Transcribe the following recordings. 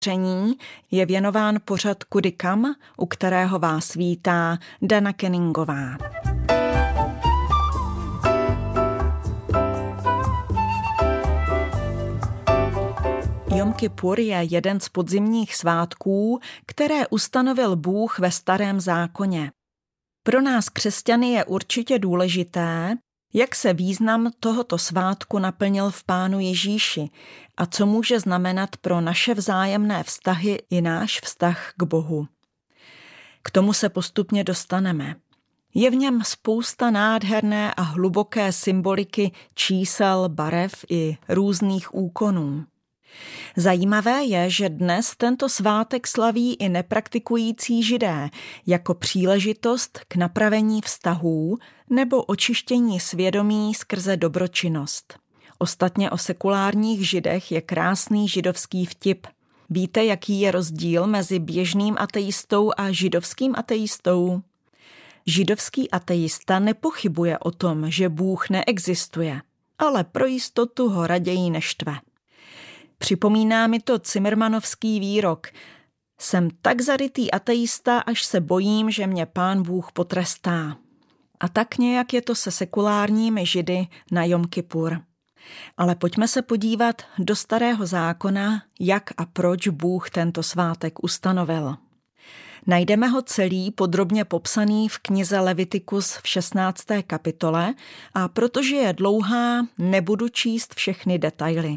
Tření je věnován pořad Kudy kam, u kterého vás vítá Dana Kenningová. Jom Kipur je jeden z podzimních svátků, které ustanovil Bůh ve Starém zákoně. Pro nás křesťany je určitě důležité, jak se význam tohoto svátku naplnil v Pánu Ježíši a co může znamenat pro naše vzájemné vztahy i náš vztah k Bohu. K tomu se postupně dostaneme. Je v něm spousta nádherné a hluboké symboliky čísel, barev i různých úkonů. Zajímavé je, že dnes tento svátek slaví i nepraktikující Židé jako příležitost k napravení vztahů nebo očištění svědomí skrze dobročinnost. Ostatně o sekulárních Židech je krásný židovský vtip. Víte, jaký je rozdíl mezi běžným ateistou a židovským ateistou? Židovský ateista nepochybuje o tom, že Bůh neexistuje, ale pro jistotu ho raději neštve. Připomíná mi to Cimrmanovský výrok. Jsem tak zarytý ateista, až se bojím, že mě Pán Bůh potrestá. A tak nějak je to se sekulárními Židy na Jom Kipur. Ale pojďme se podívat do Starého zákona, jak a proč Bůh tento svátek ustanovil. Najdeme ho celý podrobně popsaný v knize Levitikus v 16. kapitole a protože je dlouhá, nebudu číst všechny detaily.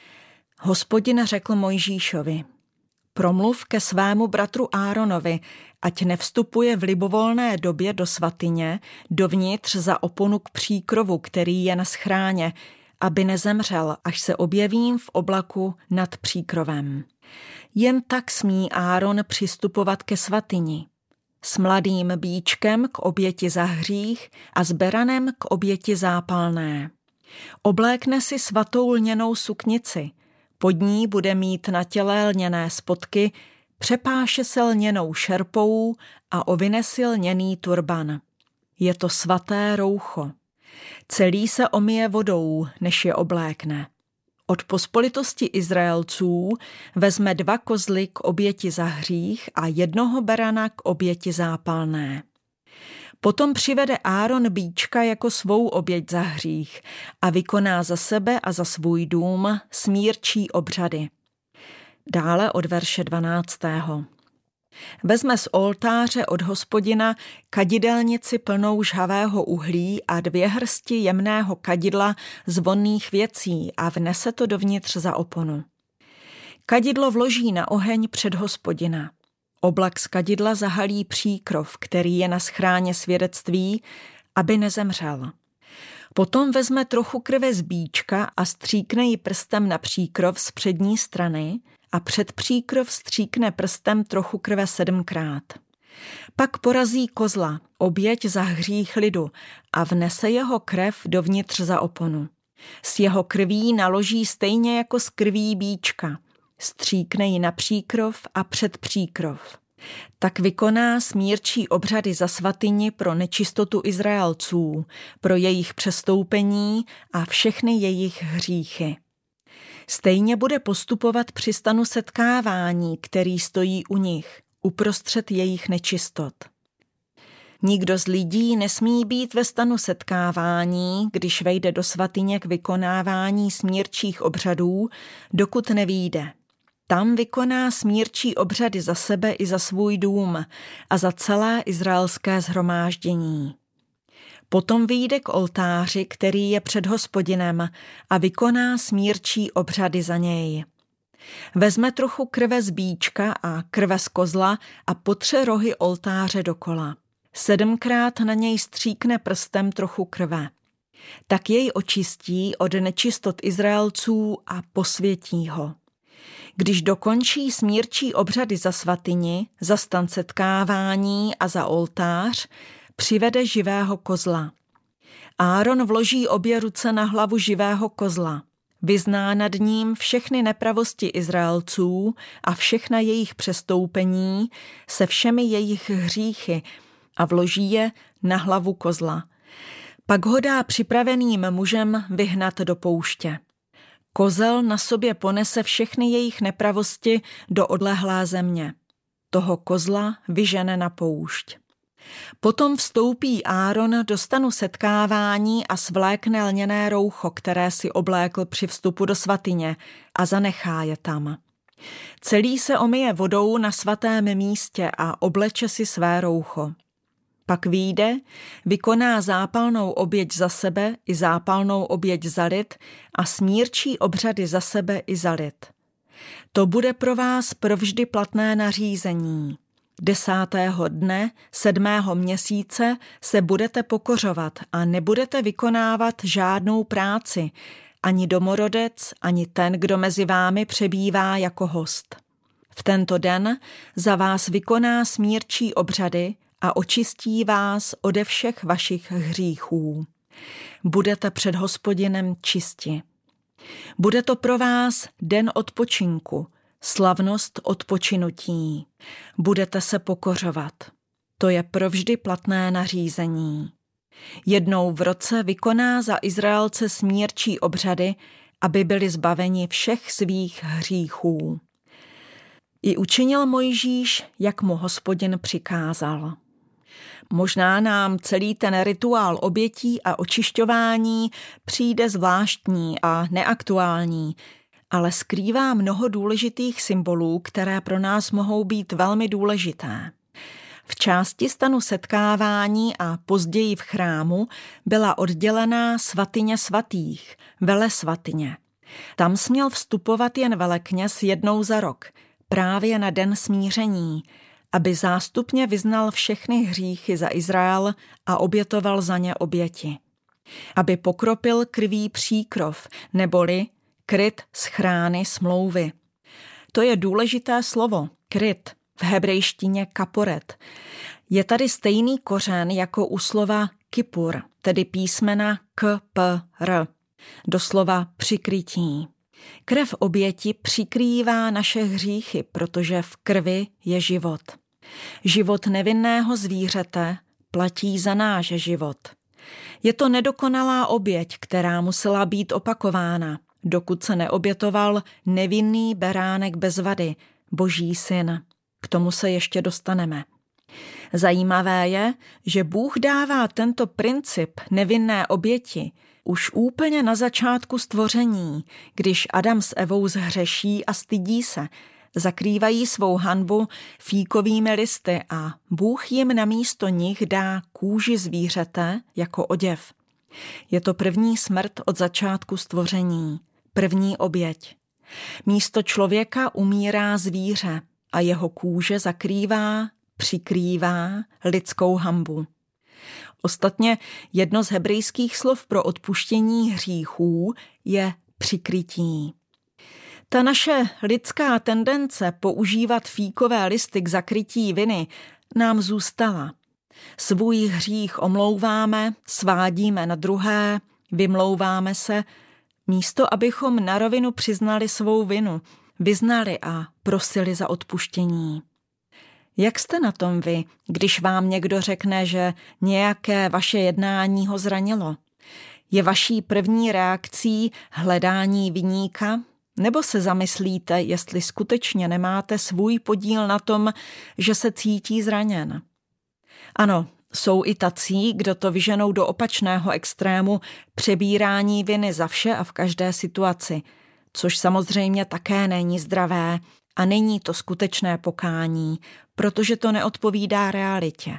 Hospodin řekl Mojžíšovi, promluv ke svému bratru Áronovi, ať nevstupuje v libovolné době do svatyně, dovnitř za oponu k příkrovu, který je na schráně, aby nezemřel, až se objevím v oblaku nad příkrovem. Jen tak smí Áron přistupovat ke svatyni. S mladým býčkem k oběti za hřích a s beranem k oběti zápalné. Oblékne si svatou lněnou suknici, pod ní bude mít na těle lněné spodky, přepáše se lněnou šerpou a ovine si lněný turban. Je to svaté roucho. Celý se omije vodou, než je oblékne. Od pospolitosti Izraelců vezme 2 kozly k oběti za hřích a 1 berana k oběti zápalné. Potom přivede Áron býčka jako svou oběť za hřích a vykoná za sebe a za svůj dům smírčí obřady. Dále od verše 12. Vezme z oltáře od Hospodina kadidelnici plnou žhavého uhlí a 2 hrsti jemného kadidla z vonných věcí a vnese to dovnitř za oponu. Kadidlo vloží na oheň před Hospodina. Oblak z kadidla zahalí příkrov, který je na schráně svědectví, aby nezemřel. Potom vezme trochu krve z býčka a stříkne ji prstem na příkrov z přední strany a před příkrov stříkne prstem trochu krve 7krát. Pak porazí kozla, oběť za hřích lidu, a vnese jeho krev dovnitř za oponu. S jeho krví naloží stejně jako s krví býčka. Stříkne ji na příkrov a před příkrov. Tak vykoná smírčí obřady za svatyni pro nečistotu Izraelců, pro jejich přestoupení a všechny jejich hříchy. Stejně bude postupovat při stanu setkávání, který stojí u nich, uprostřed jejich nečistot. Nikdo z lidí nesmí být ve stanu setkávání, když vejde do svatyně k vykonávání smírčích obřadů, dokud nevyjde. Tam vykoná smírčí obřady za sebe i za svůj dům a za celé izraelské shromáždění. Potom vyjde k oltáři, který je před Hospodinem, a vykoná smírčí obřady za něj. Vezme trochu krve z býčka a krve z kozla a potře rohy oltáře dokola. 7krát na něj stříkne prstem trochu krve. Tak jej očistí od nečistot Izraelců a posvětí ho. Když dokončí smírčí obřady za svatyni, za stan setkávání a za oltář, přivede živého kozla. Áron vloží obě ruce na hlavu živého kozla. Vyzná nad ním všechny nepravosti Izraelců a všechna jejich přestoupení se všemi jejich hříchy a vloží je na hlavu kozla. Pak ho dá připraveným mužem vyhnat do pouště. Kozel na sobě ponese všechny jejich nepravosti do odlehlé země. Toho kozla vyžene na poušť. Potom vstoupí Áron do stanu setkávání a svlékne lněné roucho, které si oblékl při vstupu do svatyně, a zanechá je tam. Celý se omyje vodou na svatém místě a obleče si své roucho. Pak vyjde, vykoná zápalnou oběť za sebe i zápalnou oběť za lid a smírčí obřady za sebe i za lid. To bude pro vás provždy platné nařízení. 10. dne 7. měsíce se budete pokořovat a nebudete vykonávat žádnou práci, ani domorodec, ani ten, kdo mezi vámi přebývá jako host. V tento den za vás vykoná smírčí obřady a očistí vás ode všech vašich hříchů. Budete před Hospodinem čisti. Bude to pro vás den odpočinku, slavnost odpočinutí. Budete se pokořovat. To je provždy platné nařízení. Jednou v roce vykoná za Izraelce smírčí obřady, aby byli zbaveni všech svých hříchů. I učinil Mojžíš, jak mu Hospodin přikázal. Možná nám celý ten rituál obětí a očišťování přijde zvláštní a neaktuální, ale skrývá mnoho důležitých symbolů, které pro nás mohou být velmi důležité. V části stanu setkávání a později v chrámu byla oddělená svatyně svatých, velesvatyně. Tam směl vstupovat jen velekněz jednou za rok, právě na den smíření, aby zástupně vyznal všechny hříchy za Izrael a obětoval za ně oběti. Aby pokropil krví příkrov, neboli kryt z chrány smlouvy. To je důležité slovo, kryt, v hebrejštině kaporet. Je tady stejný kořen jako u slova kipur, tedy písmena k, p, r, doslova přikrytí. Krev oběti přikrývá naše hříchy, protože v krvi je život. Život nevinného zvířete platí za náš život. Je to nedokonalá oběť, která musela být opakována, dokud se neobětoval nevinný beránek bez vady, Boží syn. K tomu se ještě dostaneme. Zajímavé je, že Bůh dává tento princip nevinné oběti už úplně na začátku stvoření, když Adam s Evou zhřeší a stydí se, zakrývají svou hanbu fíkovými listy a Bůh jim namísto nich dá kůži zvířete jako oděv. Je to první smrt od začátku stvoření, první oběť. Místo člověka umírá zvíře a jeho kůže zakrývá, přikrývá lidskou hanbu. Ostatně jedno z hebrejských slov pro odpuštění hříchů je přikrytí. Ta naše lidská tendence používat fíkové listy k zakrytí viny nám zůstala. Svůj hřích omlouváme, svádíme na druhé, vymlouváme se, místo abychom na rovinu přiznali svou vinu, vyznali a prosili za odpuštění. Jak jste na tom vy, když vám někdo řekne, že nějaké vaše jednání ho zranilo? Je vaší první reakcí hledání viníka? Nebo se zamyslíte, jestli skutečně nemáte svůj podíl na tom, že se cítí zraněn? Ano, jsou i tací, kdo to vyženou do opačného extrému přebírání viny za vše a v každé situaci, což samozřejmě také není zdravé a není to skutečné pokání, protože to neodpovídá realitě.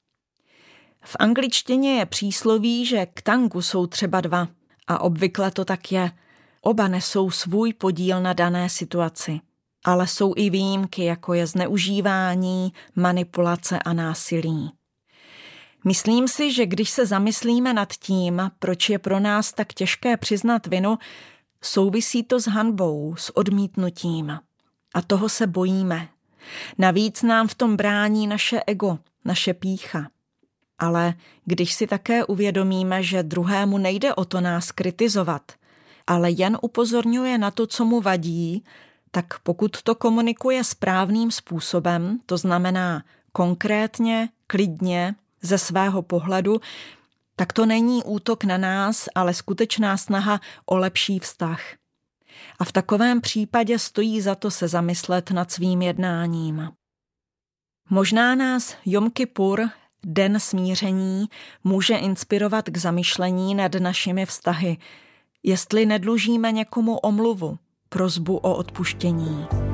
V angličtině je přísloví, že k tanku jsou třeba dva a obvykle to tak je. Oba nesou svůj podíl na dané situaci, ale jsou i výjimky, jako je zneužívání, manipulace a násilí. Myslím si, že když se zamyslíme nad tím, proč je pro nás tak těžké přiznat vinu, souvisí to s hanbou, s odmítnutím. A toho se bojíme. Navíc nám v tom brání naše ego, naše pýcha. Ale když si také uvědomíme, že druhému nejde o to nás kritizovat, ale jen upozorňuje na to, co mu vadí, tak pokud to komunikuje správným způsobem, to znamená konkrétně, klidně, ze svého pohledu, tak to není útok na nás, ale skutečná snaha o lepší vztah. A v takovém případě stojí za to se zamyslet nad svým jednáním. Možná nás Jom Kipur, den smíření, může inspirovat k zamyšlení nad našimi vztahy, jestli nedlužíme někomu omluvu, prosbu o odpuštění.